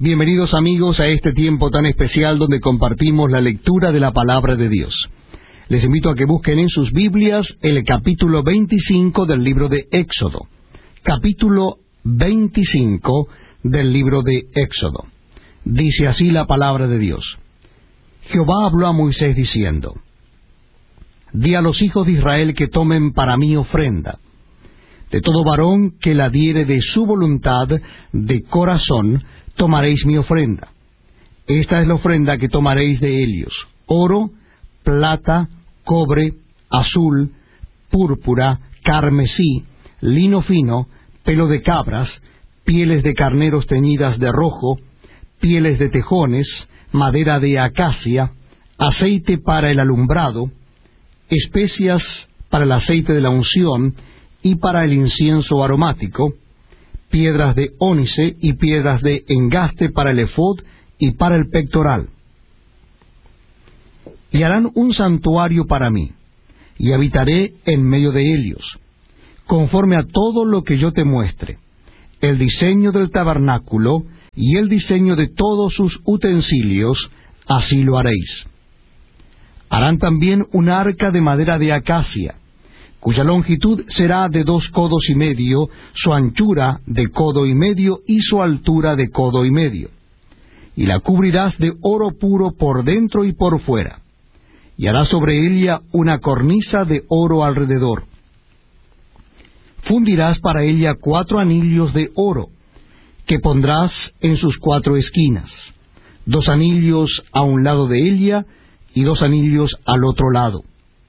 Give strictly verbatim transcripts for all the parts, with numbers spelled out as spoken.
Bienvenidos amigos a este tiempo tan especial donde compartimos la lectura de la palabra de Dios. Les invito a que busquen en sus Biblias el capítulo veinticinco del libro de Éxodo. Capítulo veinticinco del libro de Éxodo. Dice así la palabra de Dios. Jehová habló a Moisés diciendo: Di a los hijos de Israel que tomen para mí ofrenda. De todo varón que la diere de su voluntad, de corazón, tomaréis mi ofrenda. Esta es la ofrenda que tomaréis de ellos: oro, plata, cobre, azul, púrpura, carmesí, lino fino, pelo de cabras, pieles de carneros teñidas de rojo, pieles de tejones, madera de acacia, aceite para el alumbrado, especias para el aceite de la unción y para el incienso aromático, piedras de ónice y piedras de engaste para el efod y para el pectoral. Y harán un santuario para mí, y habitaré en medio de ellos, conforme a todo lo que yo te muestre, el diseño del tabernáculo y el diseño de todos sus utensilios, así lo haréis. Harán también un arca de madera de acacia, cuya longitud será de dos codos y medio, su anchura de codo y medio y su altura de codo y medio. Y la cubrirás de oro puro por dentro y por fuera, y harás sobre ella una cornisa de oro alrededor. Fundirás para ella cuatro anillos de oro, que pondrás en sus cuatro esquinas, dos anillos a un lado de ella y dos anillos al otro lado.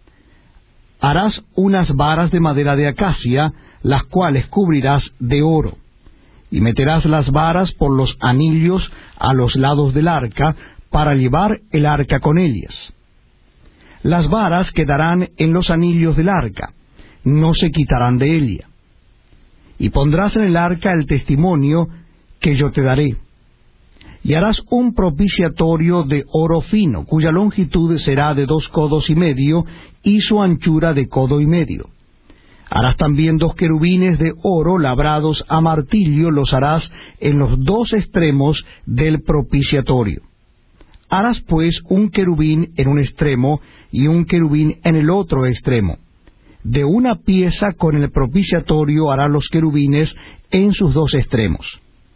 Harás unas varas de madera de acacia, las cuales cubrirás de oro, y meterás las varas por los anillos a los lados del arca, para llevar el arca con ellas. Las varas quedarán en los anillos del arca, no se quitarán de ella. Y pondrás en el arca el testimonio que yo te daré. Y harás un propiciatorio de oro fino, cuya longitud será de dos codos y medio, y su anchura de codo y medio. Harás también dos querubines de oro labrados a martillo, los harás en los dos extremos del propiciatorio. Harás pues un querubín en un extremo y un querubín en el otro extremo. De una pieza con el propiciatorio harás los querubines en sus dos extremos.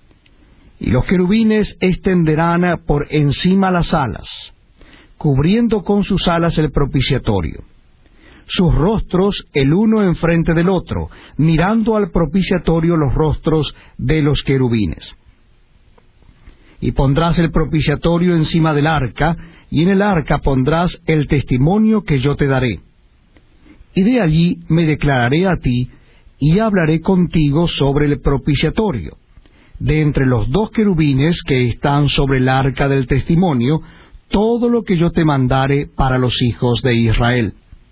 Y los querubines extenderán por encima las alas, cubriendo con sus alas el propiciatorio. Sus rostros el uno enfrente del otro, mirando al propiciatorio los rostros de los querubines. Y pondrás el propiciatorio encima del arca, y en el arca pondrás el testimonio que yo te daré. Y de allí me declararé a ti, y hablaré contigo sobre el propiciatorio. De entre los dos querubines que están sobre el arca del testimonio, todo lo que yo te mandare para los hijos de Israel.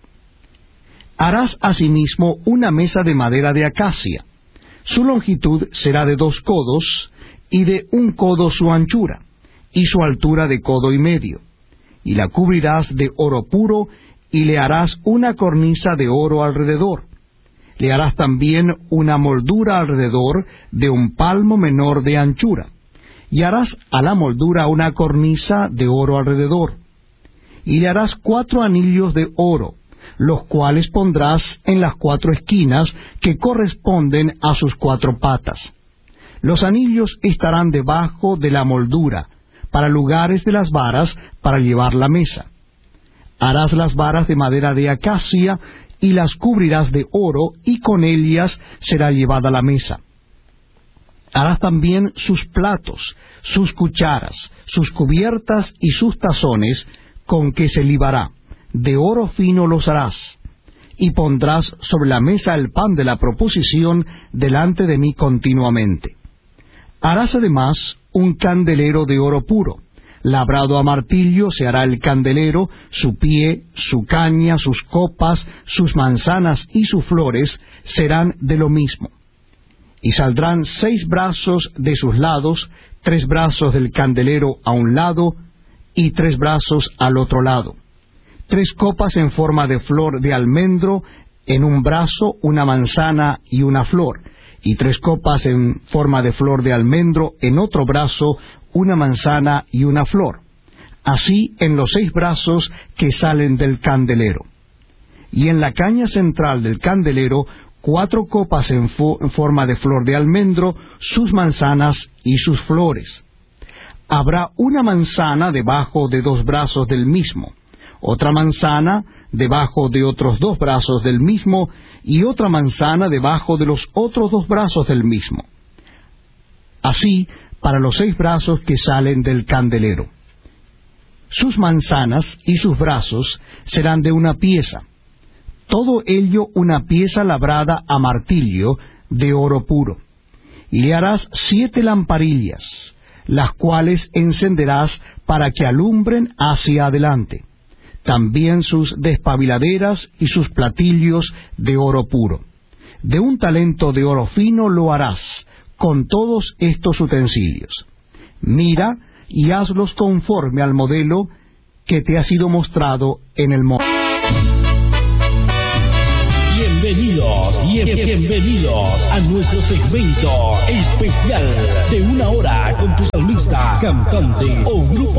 Harás asimismo una mesa de madera de acacia. Su longitud será de dos codos, y de un codo su anchura, y su altura de codo y medio. Y la cubrirás de oro puro, y le harás una cornisa de oro alrededor. Le harás también una moldura alrededor de un palmo menor de anchura, y harás a la moldura una cornisa de oro alrededor. Y le harás cuatro anillos de oro, los cuales pondrás en las cuatro esquinas que corresponden a sus cuatro patas. Los anillos estarán debajo de la moldura, para lugares de las varas, para llevar la mesa. Harás las varas de madera de acacia, y las cubrirás de oro, y con ellas será llevada la mesa. Harás también sus platos, sus cucharas, sus cubiertas y sus tazones, con que se libará. De oro fino los harás. Y pondrás sobre la mesa el pan de la proposición delante de mí continuamente. Harás además un candelero de oro puro. Labrado a martillo se hará el candelero, su pie, su caña, sus copas, sus manzanas y sus flores serán de lo mismo. Y saldrán seis brazos de sus lados, tres brazos del candelero a un lado y tres brazos al otro lado. Tres copas en forma de flor de almendro, en un brazo una manzana y una flor, y tres copas en forma de flor de almendro, en otro brazo una manzana y una flor, así en los seis brazos que salen del candelero. Y en la caña central del candelero, cuatro copas en, fo- en forma de flor de almendro, sus manzanas y sus flores. Habrá una manzana debajo de dos brazos del mismo, otra manzana debajo de otros dos brazos del mismo, y otra manzana debajo de los otros dos brazos del mismo. Así para los seis brazos que salen del candelero. Sus manzanas y sus brazos serán de una pieza, todo ello una pieza labrada a martillo de oro puro. Y le harás siete lamparillas, las cuales encenderás para que alumbren hacia adelante. También sus despabiladeras y sus platillos de oro puro. De un talento de oro fino lo harás, con todos estos utensilios. Mira y hazlos conforme al modelo que te ha sido mostrado en el monte. Bienvenidos, bien- bienvenidos a nuestro segmento especial de una hora con tu salmista, cantante o grupo